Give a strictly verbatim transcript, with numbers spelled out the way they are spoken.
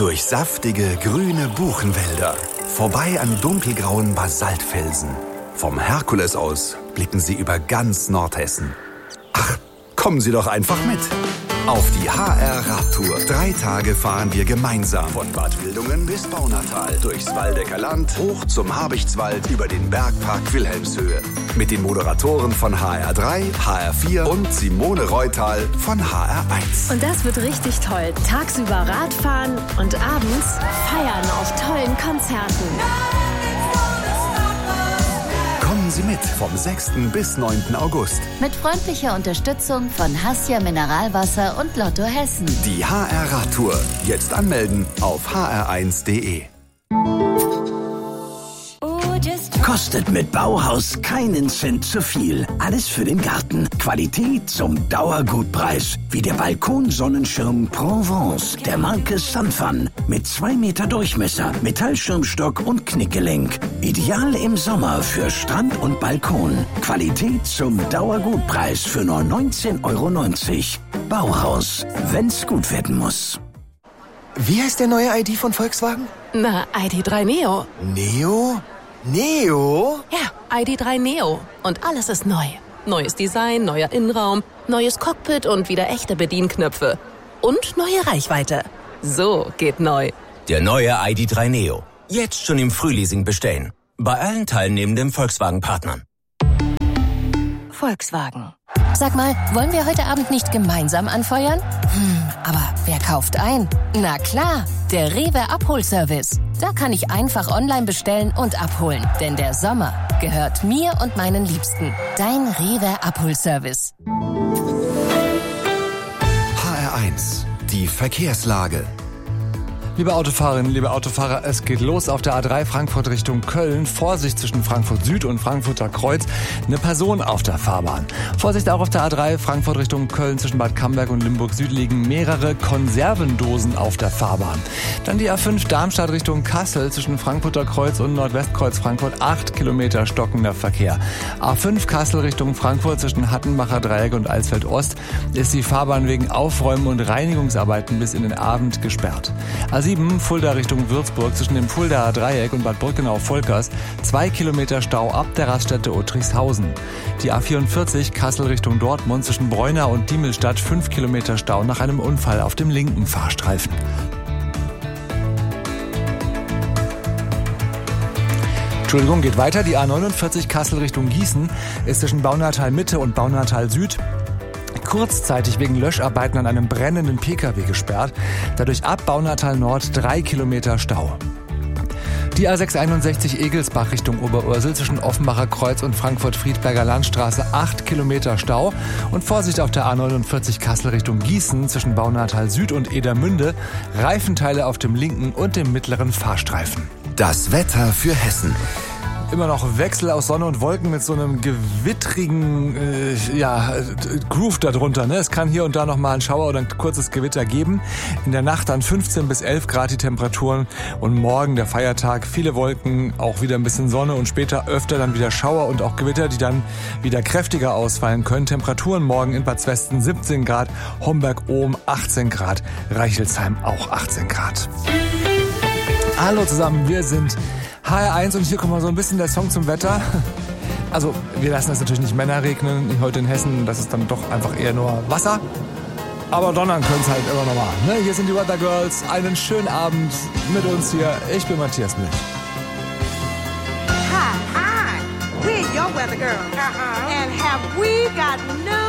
Durch saftige, grüne Buchenwälder. Vorbei an dunkelgrauen Basaltfelsen. Vom Herkules aus blicken Sie über ganz Nordhessen. Ach, kommen Sie doch einfach mit. Auf die H R Radtour. Drei Tage fahren wir gemeinsam. Von Bad Wildungen bis Baunatal. Durchs Waldecker Land, hoch zum Habichtswald, über den Bergpark Wilhelmshöhe. Mit den Moderatoren von H R drei, H R vier und Simone Reutal von H R eins. Und das wird richtig toll. Tagsüber Radfahren und abends feiern auf tollen Konzerten. Kommen Sie mit vom sechsten bis neunten August. Mit freundlicher Unterstützung von Hassia Mineralwasser und Lotto Hessen. Die H R Radtour. Jetzt anmelden auf h r eins punkt d e. Kostet mit Bauhaus keinen Cent zu viel. Alles für den Garten. Qualität zum Dauergutpreis. Wie der Balkonsonnenschirm Provence der Marke Sunfun. Mit zwei Meter Durchmesser, Metallschirmstock und Knickgelenk. Ideal im Sommer für Strand und Balkon. Qualität zum Dauergutpreis für nur neunzehn Euro neunzig. Bauhaus, wenn's gut werden muss. Wie heißt der neue I D von Volkswagen? Na, I D drei Neo. Neo? Neo? Ja, I D drei Neo. Und alles ist neu. Neues Design, neuer Innenraum, neues Cockpit und wieder echte Bedienknöpfe. Und neue Reichweite. So geht neu. Der neue I D drei Neo. Jetzt schon im Frühleasing bestellen. Bei allen teilnehmenden Volkswagen-Partnern. Volkswagen. Sag mal, wollen wir heute Abend nicht gemeinsam anfeuern? Hm, aber wer kauft ein? Na klar, der Rewe Abholservice. Da kann ich einfach online bestellen und abholen. Denn der Sommer gehört mir und meinen Liebsten. Dein Rewe Abholservice. H R eins. Die Verkehrslage. Liebe Autofahrerinnen, liebe Autofahrer, es geht los auf der A drei Frankfurt Richtung Köln. Vorsicht zwischen Frankfurt Süd und Frankfurter Kreuz. Eine Person auf der Fahrbahn. Vorsicht auch auf der A drei Frankfurt Richtung Köln. Zwischen Bad Camberg und Limburg Süd liegen mehrere Konservendosen auf der Fahrbahn. Dann die A fünf Darmstadt Richtung Kassel. Zwischen Frankfurter Kreuz und Nordwestkreuz Frankfurt acht Kilometer stockender Verkehr. A fünf Kassel Richtung Frankfurt. Zwischen Hattenbacher Dreieck und Alsfeld Ost ist die Fahrbahn wegen Aufräumen und Reinigungsarbeiten bis in den Abend gesperrt. A sieben Fulda Richtung Würzburg zwischen dem Fuldaer Dreieck und Bad Brückenau-Volkers zwei Kilometer Stau ab der Raststätte Otrichshausen. Die A vierundvierzig Kassel Richtung Dortmund zwischen Breunau und Diemelstadt fünf Kilometer Stau nach einem Unfall auf dem linken Fahrstreifen. Entschuldigung, geht weiter. Die A neunundvierzig Kassel Richtung Gießen ist zwischen Baunatal Mitte und Baunatal Süd kurzzeitig wegen Löscharbeiten an einem brennenden Pkw gesperrt. Dadurch ab Baunatal Nord drei Kilometer Stau. Die A sechshunderteinundsechzig Egelsbach Richtung Oberursel zwischen Offenbacher Kreuz und Frankfurt-Friedberger Landstraße acht Kilometer Stau. Und Vorsicht auf der A neunundvierzig Kassel Richtung Gießen zwischen Baunatal Süd und Edermünde. Reifenteile auf dem linken und dem mittleren Fahrstreifen. Das Wetter für Hessen. Immer noch Wechsel aus Sonne und Wolken mit so einem gewittrigen äh, ja, Groove darunter. Ne? Es kann hier und da noch mal ein Schauer oder ein kurzes Gewitter geben. In der Nacht dann fünfzehn bis elf Grad die Temperaturen und morgen der Feiertag. Viele Wolken, auch wieder ein bisschen Sonne und später öfter dann wieder Schauer und auch Gewitter, die dann wieder kräftiger ausfallen können. Temperaturen morgen in Bad Zwesten siebzehn Grad, Homberg-Ohm achtzehn Grad, Reichelsheim auch achtzehn Grad. Hallo zusammen, wir sind H R eins und hier kommt mal so ein bisschen der Song zum Wetter. Also wir lassen es natürlich nicht Männer regnen heute in Hessen, das ist dann doch einfach eher nur Wasser. Aber donnern können es halt immer noch mal. Ne? Hier sind die Weather Girls, einen schönen Abend mit uns hier. Ich bin Matthias Milch. Hi, hi, we're your Weather Girls. Uh-huh. And have we got no